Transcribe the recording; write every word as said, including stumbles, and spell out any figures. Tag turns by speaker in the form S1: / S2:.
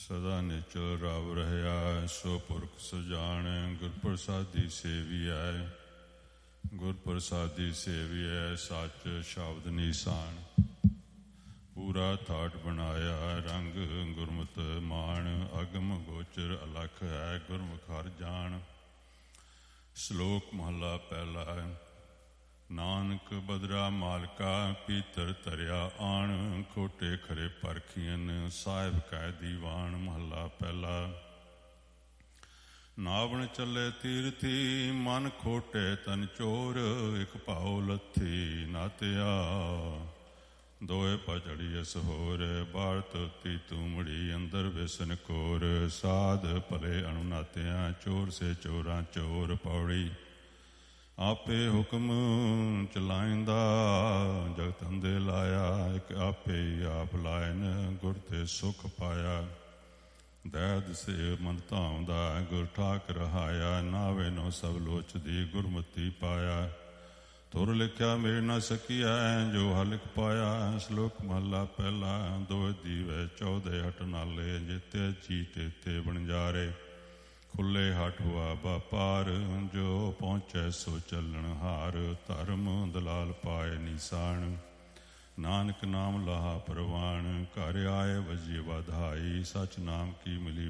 S1: ਸਦਾ ਨਿਚਲ ਰਵ ਰਹਿਆ, ਸੋ ਪੁਰਖ ਸੁਜਾਨ। ਗੁਰ ਪ੍ਰਸਾਦੀ ਸੇਵੀਐ, ਗੁਰ ਪ੍ਰਸਾਦੀ ਸੇਵੀਐ, ਸੱਚ ਸ਼ਬਦ ਨਿਸ਼ਾਨ। ਪੂਰਾ ਠਾਠ ਬਣਾਇਆ, ਰੰਗ ਗੁਰਮਤਿ ਮਾਣ। ਅਗਮ ਗੋਚਰ ਅਲਖ ਹੈ, ਗੁਰਮੁਖ ਹਰਿ ਜਾਣ। ਸ਼ਲੋਕ ਮਹਲਾ ਪਹਿਲਾ। ਨਾਨਕ ਬਦਰਾ ਮਾਲਕਾ, ਪੀਤਰ ਧਰਿਆ ਆਣ। ਖੋਟੇ ਖਰੇ ਪਰਖੀਨ, ਸਾਹਿਬ ਕੈ ਦੀਵਾਨ। ਮਹਲਾ ਪਹਿਲਾ। ਨਾਵਣ ਚੱਲੇ ਤੀਰਥੀ, ਮਨ ਖੋਟੇ ਤਨ ਚੋਰ। ਇਕ ਭਾਉ ਲੱਥੀ ਨਾਤਿਆ, ਦੋਏ ਪਚੜੀ ਅਸਹੋਰ। ਬਾਹਰ ਧੋਤੀ ਤੂਮੜੀ, ਅੰਦਰ ਵਿਸਨ ਕੋਰ। ਸਾਧ ਭਲੇ ਅਣੁਨਾਤਿਆਂ, ਚੋਰ ਸੇ ਚੋਰਾਂ ਚੋਰ। ਪੌੜੀ। ਆਪੇ ਹੁਕਮ ਚਲਾਇੰਦਾ, ਜਗਤ ਅੰਦੇ ਲਾਇਆ। ਇੱਕ ਆਪੇ ਹੀ ਆਪ ਲਾਇਨ, ਗੁਰ ਤੇ ਸੁਖ ਪਾਇਆ। ਦੈਦ ਸੇ ਮਨ ਧਾਉਂਦਾ, ਗੁਰ ਠਾਕ ਰਹਾਇਆ। ਨਾਵੇ ਨੋ ਸਭ ਲੋਚਦੀ, ਗੁਰਮਤੀ ਪਾਇਆ। ਤੁਰ ਲਿਖਿਆ ਮੇਰ ਨਾ ਸਕੀਐ, ਜੋ ਹਲਿਖ ਪਾਇਆ। ਸ਼ਲੋਕ ਮਹਲਾ ਪਹਿਲਾ। ਦੋ ਦੀਵੇ ਚੌਦੇ ਹਟ ਨਾਲੇ, ਜਿਤੇ ਚੀਤੇ ਤੇ ਬਣਜਾਰੇ। ਖੁੱਲੇ ਹੱਠ ਹੁਆ ਵਪਾਰ, ਜੋ ਪਹੁੰਚੈ ਸੋ ਚੱਲਣ ਹਾਰ। ਧਰਮ ਦਲਾਲ ਪਾਏ ਨਿਸ਼ਾਨ, ਨਾਨਕ ਨਾਮ ਲਾਹਾ ਪ੍ਰਵਾਨ। ਘਰ ਆਏ ਵਜੀ ਵਧਾਈ, ਸਚ ਨਾਮ ਕੀ ਮਿਲੀ